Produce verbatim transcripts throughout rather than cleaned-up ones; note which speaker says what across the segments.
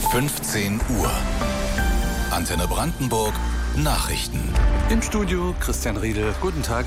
Speaker 1: fünfzehn Uhr. Antenne Brandenburg Nachrichten.
Speaker 2: Im Studio Christian Riedel. Guten Tag.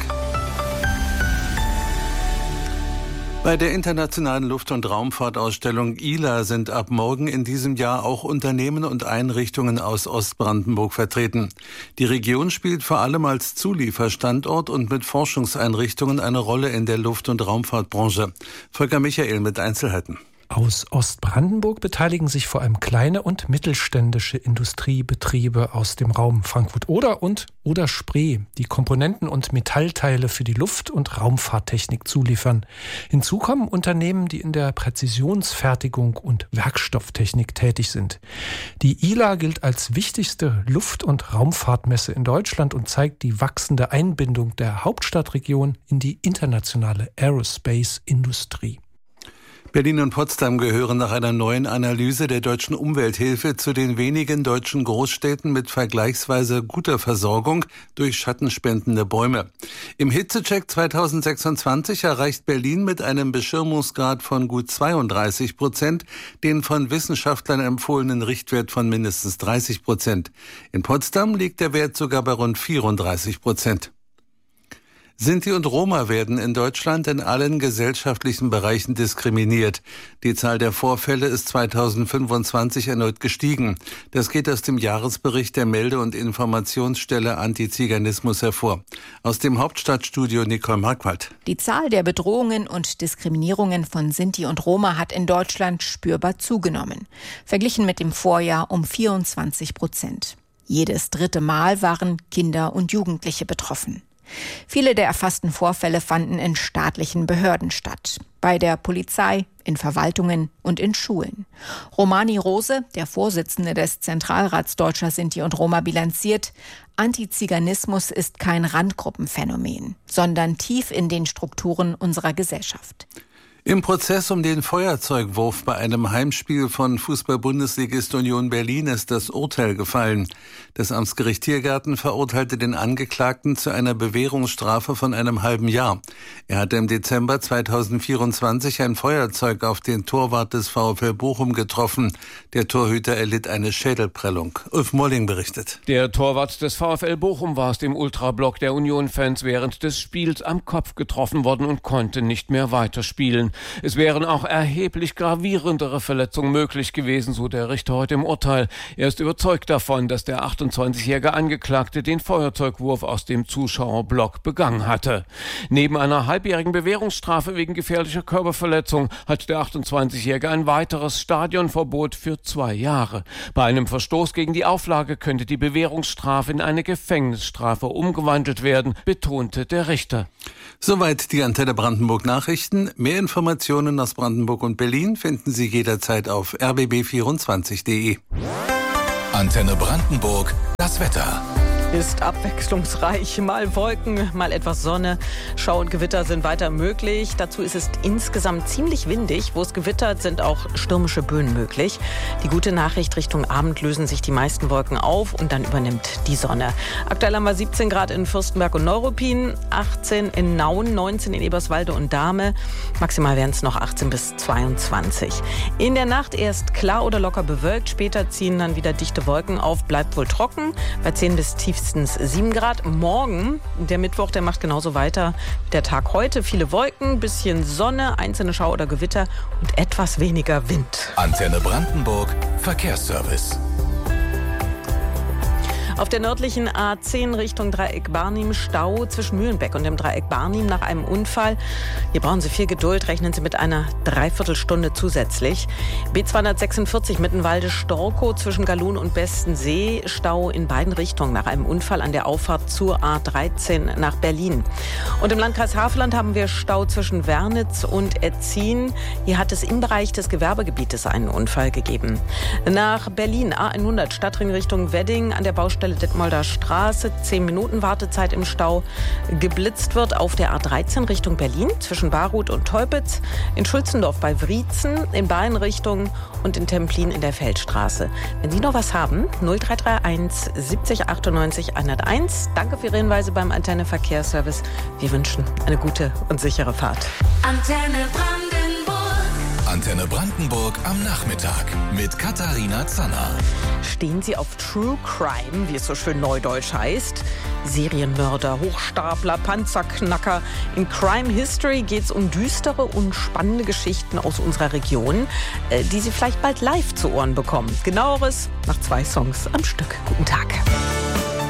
Speaker 2: Bei der internationalen Luft- und Raumfahrtausstellung I L A sind ab morgen in diesem Jahr auch Unternehmen und Einrichtungen aus Ostbrandenburg vertreten. Die Region spielt vor allem als Zulieferstandort und mit Forschungseinrichtungen eine Rolle in der Luft- und Raumfahrtbranche. Volker Michael mit Einzelheiten.
Speaker 3: Aus Ostbrandenburg beteiligen sich vor allem kleine und mittelständische Industriebetriebe aus dem Raum Frankfurt-Oder und Oder-Spree, die Komponenten und Metallteile für die Luft- und Raumfahrttechnik zuliefern. Hinzu kommen Unternehmen, die in der Präzisionsfertigung und Werkstofftechnik tätig sind. Die I L A gilt als wichtigste Luft- und Raumfahrtmesse in Deutschland und zeigt die wachsende Einbindung der Hauptstadtregion in die internationale Aerospace-Industrie.
Speaker 2: Berlin und Potsdam gehören nach einer neuen Analyse der Deutschen Umwelthilfe zu den wenigen deutschen Großstädten mit vergleichsweise guter Versorgung durch schattenspendende Bäume. Im Hitzecheck zweitausendsechsundzwanzig erreicht Berlin mit einem Beschirmungsgrad von gut zweiunddreißig Prozent den von Wissenschaftlern empfohlenen Richtwert von mindestens dreißig Prozent. In Potsdam liegt der Wert sogar bei rund vierunddreißig Prozent. Sinti und Roma werden in Deutschland in allen gesellschaftlichen Bereichen diskriminiert. Die Zahl der Vorfälle ist zweitausendfünfundzwanzig erneut gestiegen. Das geht aus dem Jahresbericht der Melde- und Informationsstelle Antiziganismus hervor. Aus dem Hauptstadtstudio Nicole Marquardt.
Speaker 4: Die Zahl der Bedrohungen und Diskriminierungen von Sinti und Roma hat in Deutschland spürbar zugenommen. Verglichen mit dem Vorjahr um vierundzwanzig Prozent. Jedes dritte Mal waren Kinder und Jugendliche betroffen. Viele der erfassten Vorfälle fanden in staatlichen Behörden statt. Bei der Polizei, in Verwaltungen und in Schulen. Romani Rose, der Vorsitzende des Zentralrats Deutscher Sinti und Roma, bilanziert: Antiziganismus ist kein Randgruppenphänomen, sondern tief in den Strukturen unserer Gesellschaft.
Speaker 2: Im Prozess um den Feuerzeugwurf bei einem Heimspiel von Fußball-Bundesligist Union Berlin ist das Urteil gefallen. Das Amtsgericht Tiergarten verurteilte den Angeklagten zu einer Bewährungsstrafe von einem halben Jahr. Er hatte im Dezember zweitausendvierundzwanzig ein Feuerzeug auf den Torwart des VfL Bochum getroffen. Der Torhüter erlitt eine Schädelprellung. Ulf Molling berichtet.
Speaker 5: Der Torwart des VfL Bochum war aus dem Ultrablock der Union-Fans während des Spiels am Kopf getroffen worden und konnte nicht mehr weiterspielen. Es wären auch erheblich gravierendere Verletzungen möglich gewesen, so der Richter heute im Urteil. Er ist überzeugt davon, dass der achtundzwanzigjährige Angeklagte den Feuerzeugwurf aus dem Zuschauerblock begangen hatte. Neben einer halbjährigen Bewährungsstrafe wegen gefährlicher Körperverletzung hat der achtundzwanzigjährige ein weiteres Stadionverbot für zwei Jahre. Bei einem Verstoß gegen die Auflage könnte die Bewährungsstrafe in eine Gefängnisstrafe umgewandelt werden, betonte der Richter.
Speaker 2: Soweit die Antenne Brandenburg Nachrichten. Mehr Informationen aus Brandenburg und Berlin finden Sie jederzeit auf r b b vierundzwanzig punkt d e.
Speaker 1: Antenne Brandenburg, das Wetter.
Speaker 6: Ist abwechslungsreich. Mal Wolken, mal etwas Sonne. Schau- und Gewitter sind weiter möglich. Dazu ist es insgesamt ziemlich windig. Wo es gewittert, sind auch stürmische Böen möglich. Die gute Nachricht: Richtung Abend lösen sich die meisten Wolken auf und dann übernimmt die Sonne. Aktuell haben wir siebzehn Grad in Fürstenberg und Neuruppin, achtzehn in Nauen, neunzehn in Eberswalde und Dahme. Maximal werden es noch achtzehn bis zweiundzwanzig. In der Nacht erst klar oder locker bewölkt. Später ziehen dann wieder dichte Wolken auf. Bleibt wohl trocken. Bei zehn bis tiefstens sieben Grad. Morgen, der Mittwoch, der macht genauso weiter wie der Tag heute. Viele Wolken, bisschen Sonne, einzelne Schau- oder Gewitter und etwas weniger Wind.
Speaker 1: Antenne Brandenburg, Verkehrsservice.
Speaker 6: Auf der nördlichen A zehn Richtung Dreieck Barnim Stau zwischen Mühlenbeck und dem Dreieck Barnim nach einem Unfall. Hier brauchen Sie viel Geduld, rechnen Sie mit einer Dreiviertelstunde zusätzlich. B zweihundertsechsundvierzig Mittenwalde-Storkow zwischen Galun und Bestensee. Stau in beiden Richtungen nach einem Unfall an der Auffahrt zur A dreizehn nach Berlin. Und im Landkreis Havelland haben wir Stau zwischen Wernitz und Etzin. Hier hat es im Bereich des Gewerbegebietes einen Unfall gegeben. Nach Berlin A hundert Stadtring Richtung Wedding an der Baustelle Detmolder Straße, zehn Minuten Wartezeit im Stau. Geblitzt wird auf der A dreizehn Richtung Berlin zwischen Baruth und Teupitz, in Schulzendorf bei Wriezen, in beiden Richtungen und in Templin in der Feldstraße. Wenn Sie noch was haben, null drei drei eins siebzig achtundneunzig hunderteins. Danke für Ihre Hinweise beim Antenne Verkehrsservice. Wir wünschen eine gute und sichere Fahrt.
Speaker 1: Antenne Brandenburg. Antenne Brandenburg am Nachmittag mit Katharina Zanner.
Speaker 6: Stehen Sie auf True Crime, wie es so schön neudeutsch heißt? Serienmörder, Hochstapler, Panzerknacker. In Crime History geht es um düstere und spannende Geschichten aus unserer Region, die Sie vielleicht bald live zu Ohren bekommen. Genaueres nach zwei Songs am Stück. Guten Tag.